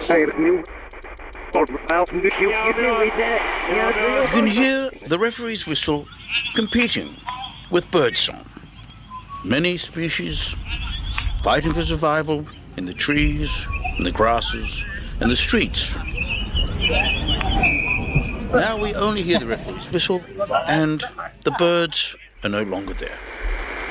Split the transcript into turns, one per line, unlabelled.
You
can hear the referee's whistle competing with birdsong. Many species fighting for survival in the trees, in the grasses, and the streets. Now we only hear the referee's whistle, and the birds are no longer there.